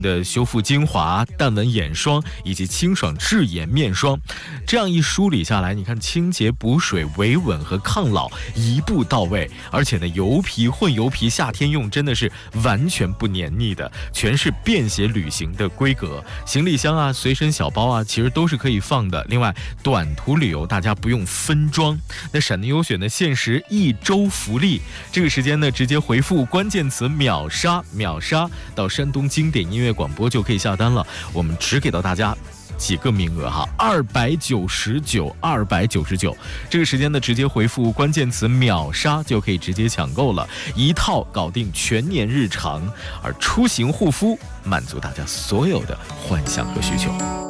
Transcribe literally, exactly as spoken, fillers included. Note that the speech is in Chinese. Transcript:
的修复精华、淡纹眼霜以及清爽治眼面霜，这样一梳理下来，你看清洁补水、维稳和抗老一步到位，而且呢，油皮混油皮夏天用真的是完全不黏腻的，全是便携旅行的规格。行李箱啊、随身小包啊，其实都是可以放的。另外，短途旅游大家不用分装。那闪电优选的限时一周福利，这个时间呢，直接回复关键词秒杀秒杀到山东经典音乐广播就可以下单了，我们只给到大家几个名额哈，二百九十九，二百九十九。这个时间呢，直接回复关键词秒杀就可以直接抢购了，一套搞定全年日常，而出行护肤满足大家所有的幻想和需求。